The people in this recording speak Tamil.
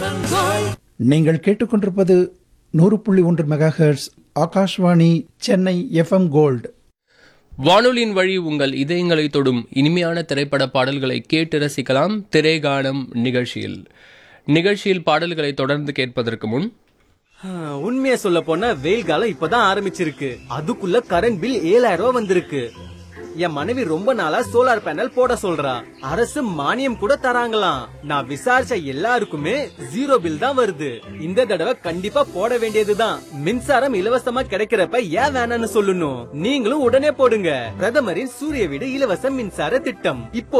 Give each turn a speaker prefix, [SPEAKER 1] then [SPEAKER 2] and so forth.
[SPEAKER 1] நீங்கள் கேட்டுக்கொண்டிருப்பது 100.1 megahertz Akashvani Chennai FM gold.
[SPEAKER 2] வானொலியின் வழி உங்கள் இதயங்களை தொடும் இனிமையான திரைப்பட பாடல்களை கேட்டு ரசிக்கலாம். திரைகானம் நிகழ்ச்சியில் பாடல்களை தொடர்ந்து கேட்பதற்கு முன்
[SPEAKER 3] உண்மையை சொல்ல போனா வெயில் காலம் இப்பதான் ஆரம்பிச்சிருக்கு. அதுக்குள்ள கரண்ட் பில் 7000 வந்திருக்கு. என் மனைவி ரொம்ப நாளா சோலார் பேனல் போட சொல்றா. அரசு மானியம் கூட தராங்களாம். நான் விசாரிச்ச எல்லாருக்குமே 0 பில் தான் வருது. இந்த தடவை கண்டிப்பா போட வேண்டியதுதான். மின்சாரம் இலவசமா கிடைக்கிறப்ப ஏன் வேணாம்னு சொல்லணும். நீங்களும் உடனே போடுங்க. பிரதமரின் சூரிய வீடு இலவச மின்சார திட்டம் இப்போ